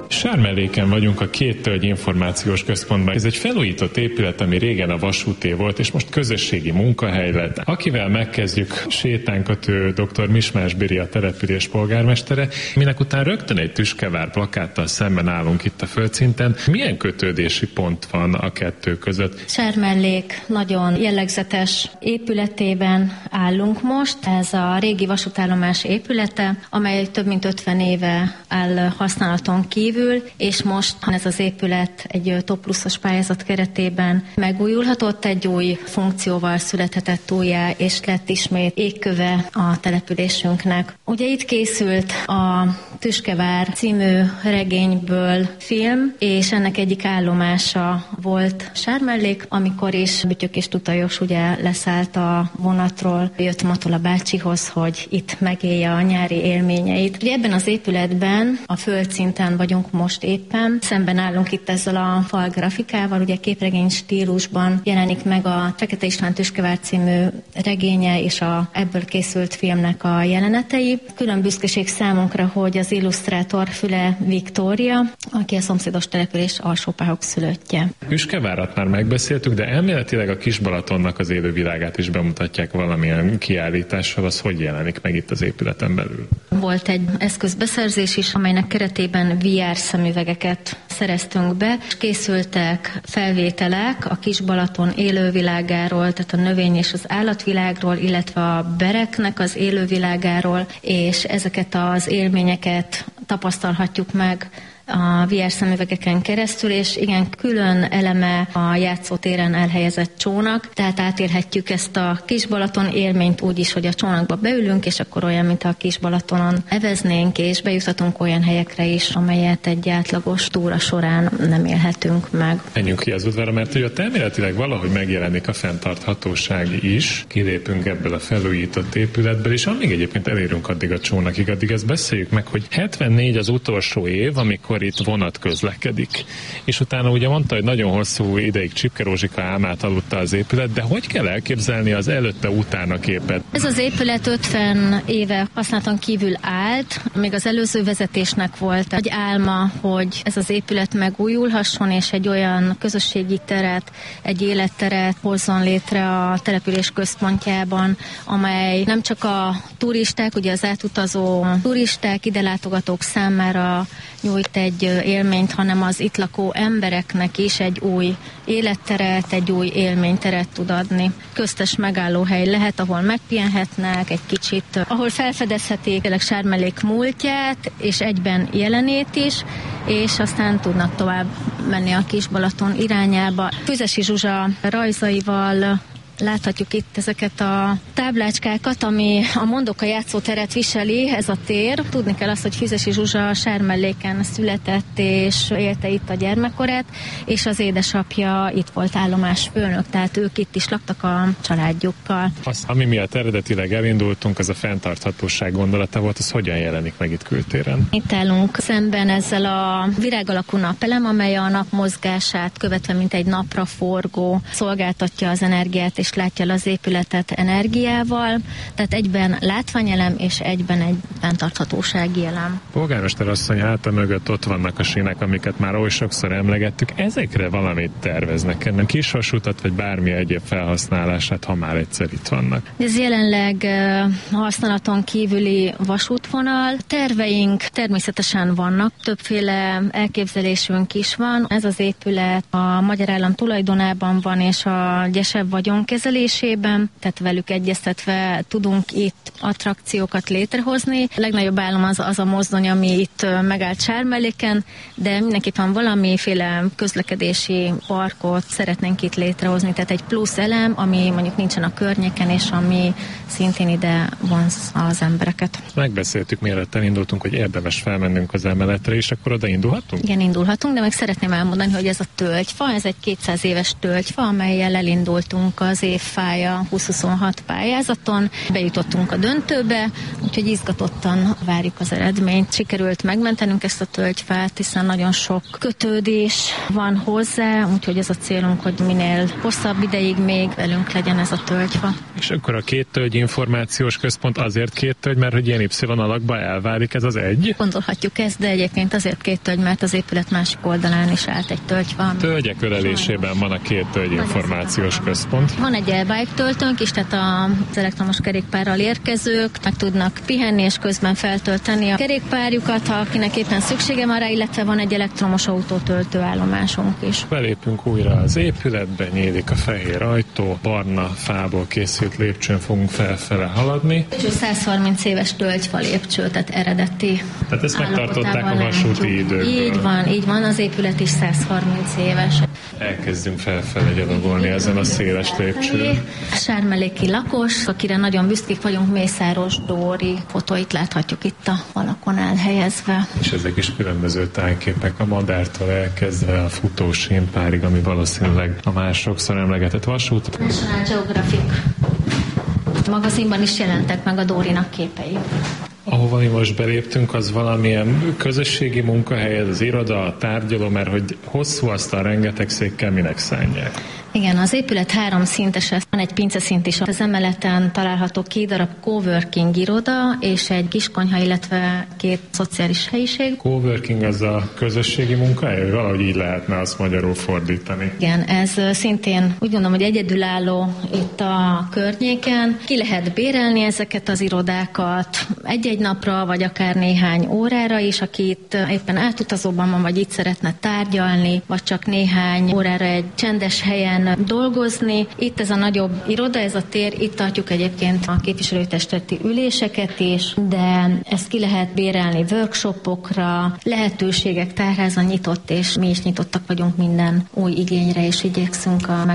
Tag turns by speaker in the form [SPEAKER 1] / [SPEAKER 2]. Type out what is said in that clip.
[SPEAKER 1] Sármelléken vagyunk a Két Tölgy Információs Központban. Ez egy felújított épület, ami régen a vasúté volt, és most közösségi munkahely lett. Akivel megkezdjük sétánkat, ő dr. Mismás Biri, a település polgármestere, minek után rögtön egy tüskevár plakáttal szemben állunk itt a földszinten. Milyen kötődési pont van a kettő között?
[SPEAKER 2] Sármellék nagyon jellegzetes épületében állunk most. Ez a régi vasútállomás épülete, amely több mint 50 éve áll használaton kívül, és most ez az épület egy Top Pluszos pályázat keretében megújulhatott, egy új funkcióval születhetett újjá, és lett ismét égköve a településünknek. Ugye itt készült a Tüskevár című regényből film, és ennek egyik állomása volt Sármellék, amikor is Bütyök és Tutajos ugye leszállt a vonatról, jött Matola bácsihoz, hogy itt megélje a nyári élményeit. Ugye ebben az épületben a földszinten vagyunk most éppen, szemben állunk itt ezzel a falgrafikával, ugye képregény stílusban jelenik meg a Fekete István Tüskevár című regénye és ebből készült filmnek a jelenetei. Külön büszkeség számunkra, hogy az illusztrátor Füle Viktória, aki a szomszédos település Alsópáhok szülöttje.
[SPEAKER 1] Tüskevárat már megbeszéltük, de elméletileg a Kisbalatonnak az élővilágát is bemutatják valamilyen kiállítással, az hogy jelenik meg itt az épületen belül?
[SPEAKER 2] Volt egy eszközbeszerzés is, amelynek keretében VR szemüvegeket szereztünk be, és készültek felvételek a Kisbalaton élővilágáról, tehát a növény és az állatvilágról, illetve a bereknek az élővilágáról, és ezeket az élményeket tapasztalhatjuk meg a VR szemüvegeken keresztül, és igen, külön eleme a játszótéren elhelyezett csónak, tehát átélhetjük ezt a Kisbalaton élményt úgy is, hogy a csónakba beülünk, és akkor olyan, mint a Kisbalatonon eveznénk, és bejuthatunk olyan helyekre is, amelyet egy átlagos túra során nem élhetünk meg.
[SPEAKER 1] Menjünk ki az udvarra, mert ugye ott elméletileg valahogy megjelenik a fenntarthatóság is, kilépünk ebből a felújított épületből, és amíg egyébként elérünk addig a csónakig, addig ezt beszéljük meg, hogy 74 az utolsó év, amikor itt vonat közlekedik. És utána ugye mondta, hogy nagyon hosszú ideig Csipke Rózsika álmát aludta az épület, de hogy kell elképzelni az előtte-utána képet?
[SPEAKER 2] Ez az épület 50 éve használaton kívül állt, még az előző vezetésnek volt egy álma, hogy ez az épület megújulhasson, és egy olyan közösségi teret, egy életteret hozzon létre a település központjában, amely nem csak a turisták, ugye az átutazó turisták, ide látogatók számára nyújt egy élményt, hanem az itt lakó embereknek is egy új életteret, egy új élményteret tud adni. Köztes megállóhely lehet, ahol megpihenhetnek egy kicsit, ahol felfedezhetik tényleg Sármellék múltját, és egyben jelenét is, és aztán tudnak tovább menni a Kisbalaton irányába. Füzesi Zsuzsa rajzaival láthatjuk itt ezeket a táblácskákat, ami a Mondoka játszóteret viseli, ez a tér. Tudni kell azt, hogy Füzesi Zsuzsa Sármelléken született és élte itt a gyermekkorát, és az édesapja itt volt állomásfőnök, tehát ők itt is laktak a családjukkal.
[SPEAKER 1] Az, ami miatt eredetileg elindultunk, az a fenntarthatóság gondolata volt, az hogyan jelenik meg itt kültéren?
[SPEAKER 2] Itt állunk szemben ezzel a virág alakú napelem, amely a nap mozgását követve, mint egy napra forgó, szolgáltatja az energiát, és látja el az épületet energiával, tehát egyben látványelem és egyben egy fenntarthatósági elem.
[SPEAKER 1] Polgármester asszony, háta mögött ott vannak a sínek, amiket már oly sokszor emlegettük. Ezekre valamit terveznek ennek? Kisvasutat vagy bármi egyéb felhasználását, ha már egyszer itt vannak?
[SPEAKER 2] Ez jelenleg használaton kívüli vasútvonal. Terveink természetesen vannak, többféle elképzelésünk is van. Ez az épület a Magyar Állam tulajdonában van, és a Gyesebb vagyonkezelésében, tehát velük egyeztetve tudunk itt attrakciókat létrehozni. A legnagyobb álom az a mozdony, ami itt megállt Sármelléken, de mindenképpen valamiféle közlekedési parkot szeretnénk itt létrehozni, tehát egy plusz elem, ami mondjuk nincsen a környéken, és ami szintén ide vonz az embereket.
[SPEAKER 1] Megbeszéltük, mielőtt elindultunk, hogy érdemes felmennünk az emeletre, és akkor oda indulhatunk?
[SPEAKER 2] Igen, indulhatunk, de meg szeretném elmondani, hogy ez a tölgyfa, ez egy 200 éves tölgyfa, amellyel elindultunk az évfáj a 2026 pályázaton. Bejutottunk a döntőbe, úgyhogy izgatottan várjuk az eredményt. Sikerült megmentenünk ezt a tölgyfát, hiszen nagyon sok kötődés van hozzá, úgyhogy ez a célunk, hogy minél hosszabb ideig még velünk legyen ez a tölgyfa.
[SPEAKER 1] És akkor a két tölgy információs központ azért két tölgy, mert hogy ilyen Y alakba elválik ez az egy?
[SPEAKER 2] Gondolhatjuk ezt, de egyébként azért két tölgy, mert az épület másik oldalán is állt egy tölgyfa.
[SPEAKER 1] Tölgyek ölelésében van a két tölgy információs központ.
[SPEAKER 2] Van egy e-bike töltőnk is, tehát az elektromos kerékpárral érkezők meg tudnak pihenni és közben feltölteni a kerékpárjukat, ha akinek éppen szüksége van rá, illetve van egy elektromos autótöltőállomásunk is.
[SPEAKER 1] Belépünk újra az épületbe, nyílik a fehér ajtó, barna fából készült lépcsőn fogunk felfele haladni.
[SPEAKER 2] 130 éves tölgyfa lépcső, tehát eredeti.
[SPEAKER 1] Tehát ezt megtartották a vasúti időkből.
[SPEAKER 2] Így van, az épület is 130 éves.
[SPEAKER 1] Elkezdünk felfele gyalogolni ezen a széles lépcsőn.
[SPEAKER 2] Sármeléki lakos, akire nagyon büszkék vagyunk, Mészáros Dóri fotóit láthatjuk itt a falakon elhelyezve.
[SPEAKER 1] És ezek is különböző tájképek, a madártól elkezdve a futósínpárig, ami valószínűleg a már sokszor emlegetett vasút.
[SPEAKER 2] National Geographic magazinban is jelentek meg a Dórinak képei.
[SPEAKER 1] Ahova mi most beléptünk, az valamilyen közösségi munkahely, ez az iroda, a tárgyaló, mert hogy hosszú asztal, rengeteg székkel minek szánják.
[SPEAKER 2] Igen, az épület 3 szintes, van egy pinceszint is. Az emeleten található 2 darab coworking iroda és egy kiskonyha, illetve 2 szociális helyiség.
[SPEAKER 1] Coworking az a közösségi munkahely, valahogy így lehetne azt magyarul fordítani.
[SPEAKER 2] Igen, ez szintén úgy gondolom, hogy egyedülálló itt a környéken. Ki lehet bérelni ezeket az irodákat egy-egy napra, vagy akár néhány órára is, aki itt éppen átutazóban van, vagy itt szeretne tárgyalni, vagy csak néhány órára egy csendes helyen dolgozni. Itt ez a nagyobb iroda, ez a tér, itt tartjuk egyébként a képviselőtestületi üléseket is, de ezt ki lehet bérelni workshopokra, lehetőségek tárháza nyitott, és mi is nyitottak vagyunk minden új igényre, és igyekszünk a